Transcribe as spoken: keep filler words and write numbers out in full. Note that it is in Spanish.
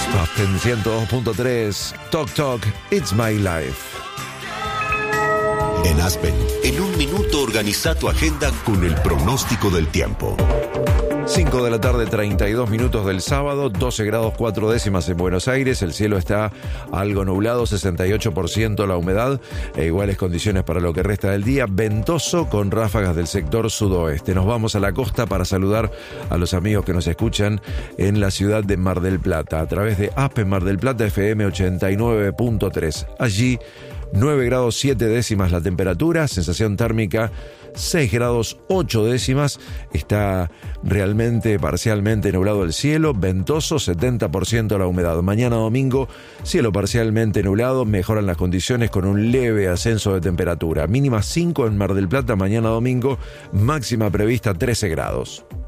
Aspen ciento dos punto tres, Talk Talk, It's My Life. En Aspen, en un minuto organiza tu agenda con el pronóstico del tiempo. cinco de la tarde, treinta y dos minutos del sábado, doce grados cuatro décimas en Buenos Aires, el cielo está algo nublado, sesenta y ocho por ciento la humedad, e iguales condiciones para lo que resta del día, ventoso con ráfagas del sector sudoeste. Nos vamos a la costa para saludar a los amigos que nos escuchan en la ciudad de Mar del Plata, a través de Aspen Mar del Plata F M ochenta y nueve punto tres. Allí, nueve grados siete décimas la temperatura, sensación térmica seis grados ocho décimas, está realmente parcialmente nublado el cielo, ventoso, setenta por ciento la humedad. Mañana domingo, cielo parcialmente nublado, mejoran las condiciones con un leve ascenso de temperatura. Mínima cinco en Mar del Plata mañana domingo, máxima prevista trece grados.